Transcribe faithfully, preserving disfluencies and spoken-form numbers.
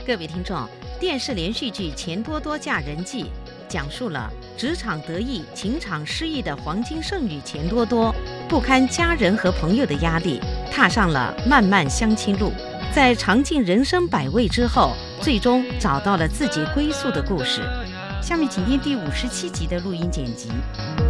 各位听众，电视连续剧《钱多多嫁人记》讲述了职场得意、情场失意的黄金剩女钱多多，不堪家人和朋友的压力，踏上了漫漫相亲路。在尝尽人生百味之后，最终找到了自己归宿的故事。下面请听第五十七集的录音剪辑。